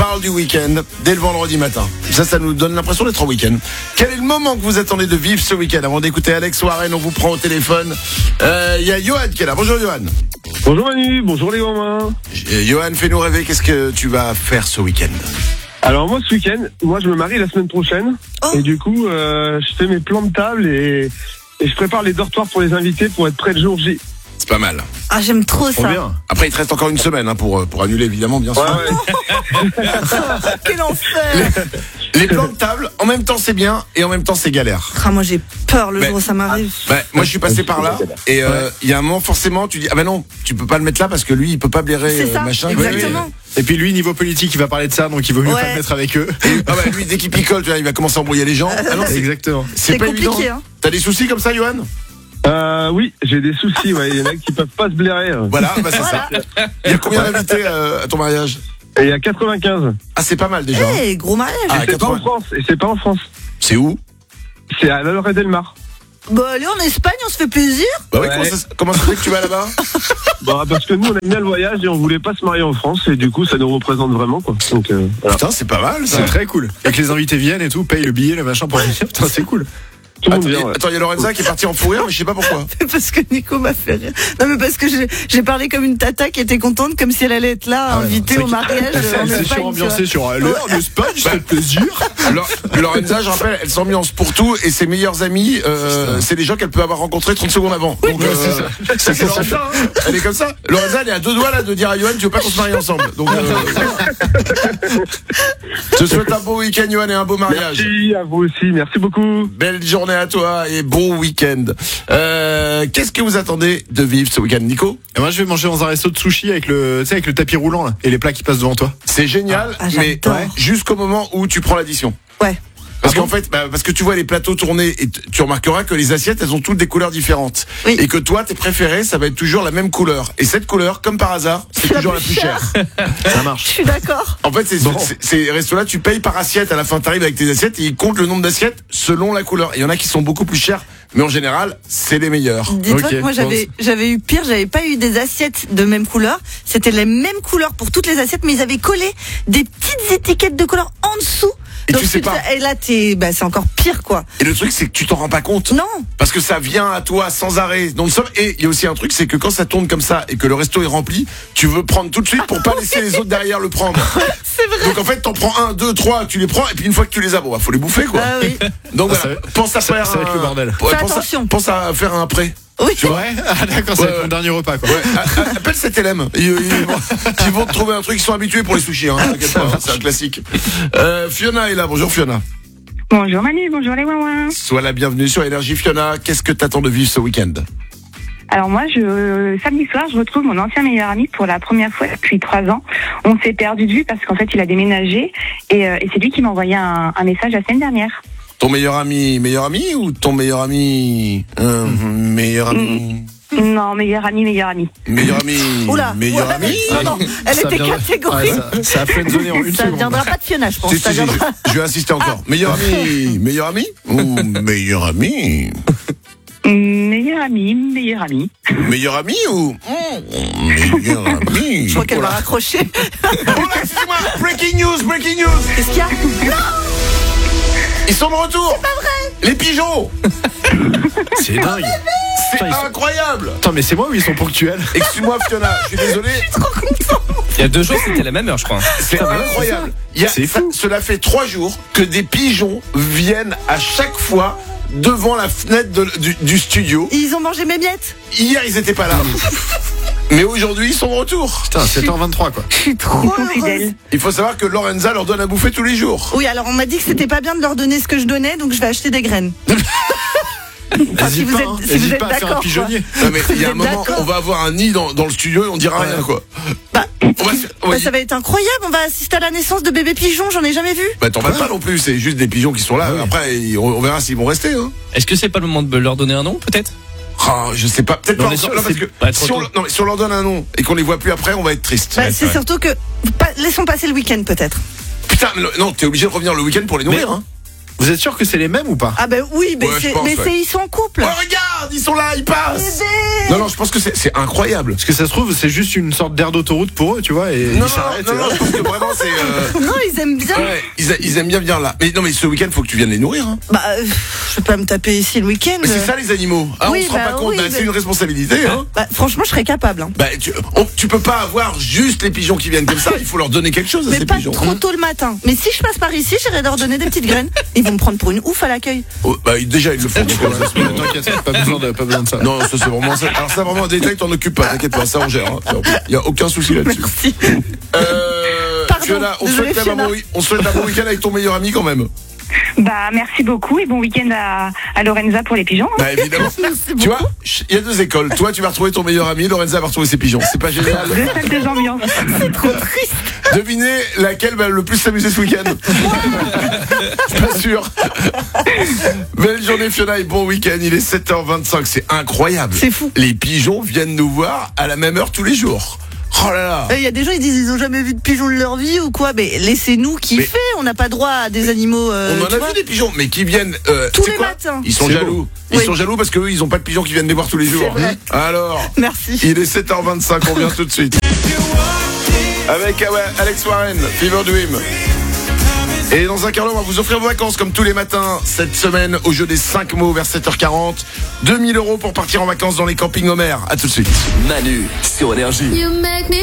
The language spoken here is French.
parle du week-end dès le vendredi matin. Ça nous donne l'impression d'être en week-end. Quel est le moment que vous attendez de vivre ce week-end? Avant d'écouter Alex Warren, on vous prend au téléphone. Il y a Johan qui est là. Bonjour Johan. Bonjour Manu, bonjour les gamins. Johan, fais-nous rêver. Qu'est-ce que tu vas faire ce week-end? Alors moi ce week-end, je me marie la semaine prochaine. Et du coup, je fais mes plans de table et je prépare les dortoirs pour les invités pour être prêt le jour J. C'est pas mal. Ah, j'aime trop ça. Bien. Après, il te reste encore une semaine pour annuler, évidemment, bien sûr. Ouais. Quel enfer. Les plans de table, en même temps c'est bien et en même temps c'est galère. Ah, moi j'ai peur le jour où ça m'arrive. Moi je suis passé par là et il y a un moment forcément tu dis ah ben non, tu peux pas le mettre là parce que lui il peut pas blairer C'est ça, machin. exactement. Et puis lui niveau politique il va parler de ça, donc il vaut mieux pas le mettre avec eux. Lui dès qu'il picole, tu vois, il va commencer à embrouiller les gens. Ah non, exactement. C'est pas compliqué, évident. hein. T'as des soucis comme ça, Johan? Oui, j'ai des soucis, ouais. Il y en a qui peuvent pas se blairer. Voilà, c'est ça. Il y a combien d'invités à ton mariage? Et il y a 95. Ah, c'est pas mal déjà. Hey, gros mariage. Ah, C'est pas en France. Et c'est pas en France. C'est où? C'est à la Lorette del Mar. Bah allez en Espagne, on se fait plaisir. Bah oui, Ouais. comment ça fait que tu vas là-bas? Parce que nous on aime bien le voyage et on voulait pas se marier en France et du coup ça nous représente vraiment quoi. Donc voilà. Putain, c'est pas mal ça. C'est très cool. Et que les invités viennent et tout, payent le billet, le machin pour venir. Putain, c'est cool. Tout le monde vient. Ouais. Attends, il y a Lorenza qui est partie en fou rire, mais je sais pas pourquoi. Parce que Nico m'a fait rire. Non mais parce que j'ai parlé comme une tata qui était contente, comme si elle allait être là, invitée au mariage. Elle s'est surambiancée sur l'air d'Espagne, ça fait plaisir. Alors, Lorenza, je rappelle, elle s'ambiance pour tout et ses meilleurs amis, c'est des gens qu'elle peut avoir rencontrés 30 secondes avant. Donc, c'est Lorenza, hein. Elle est comme ça. Lorenza, elle est à deux doigts là de dire à Johan, tu veux pas qu'on se marie ensemble. Donc, je te souhaite un beau week-end, Johan, et un beau mariage. Merci à vous aussi, merci beaucoup. Belle journée à toi et bon week-end. Qu'est-ce que vous attendez de vivre ce week-end, Nico? Et moi je vais manger dans un resto de sushi avec le tapis roulant là, et les plats qui passent devant toi. C'est génial, mais jusqu'au moment où tu prends l'addition. Ouais. Parce qu'en fait, parce que tu vois les plateaux tournés et tu remarqueras que les assiettes, elles ont toutes des couleurs différentes. Oui. Et que toi, tes préférés, ça va être toujours la même couleur. Et cette couleur, comme par hasard, c'est toujours la plus chère. Ça marche. Je suis d'accord. En fait, ces restos-là, tu payes par assiette. À la fin, t'arrives avec tes assiettes et ils comptent le nombre d'assiettes selon la couleur. Et il y en a qui sont beaucoup plus chers. Mais en général, c'est les meilleurs. Dis-toi que moi j'avais eu pire, j'avais pas eu des assiettes de même couleur. C'était les mêmes couleurs pour toutes les assiettes, mais ils avaient collé des petites étiquettes de couleur en dessous. Et donc tu sais pas. Et là, c'est encore pire, quoi. Et le truc, c'est que tu t'en rends pas compte. Non. Parce que ça vient à toi sans arrêt. Donc, et il y a aussi un truc, c'est que quand ça tourne comme ça et que le resto est rempli, tu veux prendre tout de suite pour pas laisser les autres derrière le prendre. C'est vrai. Donc en fait, t'en prends 1, 2, 3, tu les prends, et puis une fois que tu les as, faut les bouffer, quoi. Ah oui. Donc voilà, pense à faire ça va être le bordel. Ouais, attention. Pense à faire un prêt. Oui. Tu vois? Ah d'accord, c'est ton dernier repas quoi. Ouais. Appelle cet LM. Ils vont te trouver un truc, ils sont habitués pour les sushis, hein. C'est un classique. Fiona est là, bonjour Fiona. Bonjour Manu, bonjour les ouin. Sois la bienvenue sur Énergie Fiona. Qu'est-ce que t'attends de vivre ce week-end? Alors moi, samedi soir, je retrouve mon ancien meilleur ami pour la première fois depuis 3 ans. On s'est perdu de vue parce qu'en fait, il a déménagé et c'est lui qui m'a envoyé un message la semaine dernière. Ton meilleur ami ou ton meilleur ami meilleur ami? Non, meilleur ami. Meilleur ami. Oula. Meilleur ami. Non, elle était catégorique. Ça a friendzonné en une seconde. Ça ne viendra pas de Fiona, je pense. Je vais insister encore. Meilleur ami ou meilleur ami? Meilleur ami. Meilleur ami ou meilleur ami? Je crois qu'elle va raccrocher. Oh là, excusez-moi. Breaking news. Qu'est-ce qu'il y a? Non. Ils sont de retour. C'est pas vrai. Les pigeons. C'est dingue. C'est incroyable. Attends, mais c'est moi ou ils sont ponctuels? Excuse-moi Fiona, je suis désolé. Je suis trop content. Il y a 2 jours, c'était la même heure, je crois. C'est incroyable. C'est fou. Cela fait 3 jours que des pigeons viennent à chaque fois devant la fenêtre du studio. Ils ont mangé mes miettes. Hier, ils étaient pas là. Mais aujourd'hui, ils sont de retour. Putain, 7h23 quoi. Je suis trop fidèles. Il faut savoir que Lorenza leur donne à bouffer tous les jours. Oui, alors on m'a dit que c'était pas bien de leur donner ce que je donnais, donc je vais acheter des graines. Enfin, si vous êtes pas à faire un d'accord. pigeonnier. Non, mais il y a un moment, on va avoir un nid dans le studio et on dira rien, quoi. Ça va être incroyable, on va assister à la naissance de bébés pigeons, j'en ai jamais vu. Bah t'en vas pas non plus, c'est juste des pigeons qui sont là. Après, on verra s'ils vont rester. Hein. Est-ce que c'est pas le moment de leur donner un nom, peut-être? Ah, je sais pas, peut-être Non, pas. mais sûr, Non, parce que pas si on leur donne un nom et qu'on les voit plus après, on va être triste. C'est surtout que laissons passer le week-end peut-être. Putain, non, t'es obligé de revenir le week-end pour les nourrir. Hein. Vous êtes sûr que c'est les mêmes ou pas? Ah ben oui, mais, Ouais, je pense, ils sont en couple. Oh regarde, ils sont là, ils passent. Bébé. Non, je pense que c'est incroyable. Parce que ça se trouve, c'est juste une sorte d'aire d'autoroute pour eux, tu vois, et Non, ils s'arrêtent. non, je pense que vraiment c'est. Non, ils aiment bien. Ouais, ils aiment bien venir là. Mais non, mais ce week-end, faut que tu viennes les nourrir. Hein. Bah, je vais pas me taper ici le week-end. Mais c'est ça les animaux. Ah, Oui, on se rend bah pas compte. oui, Bah, mais- c'est une responsabilité. Hein. Bah, franchement, je serais capable. Hein. Bah, tu peux pas avoir juste les pigeons qui viennent comme ça. Il faut leur donner quelque chose à Mais ces pas pigeons. trop tôt le matin. Mais si je passe par ici, j'irai leur donner des petites graines. Ils vont me prendre pour une ouf à l'accueil. Oh, bah, déjà ils le font. donc, T'inquiète, pas besoin de ça. non, ça c'est vraiment ça. Alors ça vraiment un détail, t'en occupes pas. T'inquiète pas, ça on gère. Il y a aucun souci là-dessus. Merci. Pardon, Fiona, on désolée, souhaite un bon week-end avec ton meilleur ami quand même. Bah, merci beaucoup et bon week-end à Lorenza pour les pigeons. Bah évidemment. Merci beaucoup. Tu vois, il y a deux écoles. Toi, tu vas retrouver ton meilleur ami, Lorenza va retrouver ses pigeons. C'est pas génial. Deux salles, deux ambiances. C'est trop triste. Devinez laquelle va le plus s'amuser ce week-end. Je suis pas sûr. Belle journée Fiona et bon week-end. Il est 7h25, c'est incroyable. C'est fou. Les pigeons viennent nous voir à la même heure tous les jours. Oh là là. Il y a des gens ils disent ils ont jamais vu de pigeons de leur vie ou quoi. Mais laissez-nous kiffer. On n'a pas droit à des animaux. On en tu a vois. vu des pigeons, mais qui viennent Tous tu sais les quoi matins. Ils sont C'est jaloux. beau. Ils Oui. sont jaloux parce qu'eux, ils ont pas de pigeons qui viennent les voir tous les jours. vrai. Alors, Merci. il est 7h25, on vient tout de suite. Avec Alex Warren, Fever Dream. Et dans un quart d'heure, on va vous offrir vos vacances comme tous les matins cette semaine au jeu des 5 mots vers 7h40. 2000 € pour partir en vacances dans les campings Homer. À tout de suite. Manu sur Énergie. You make me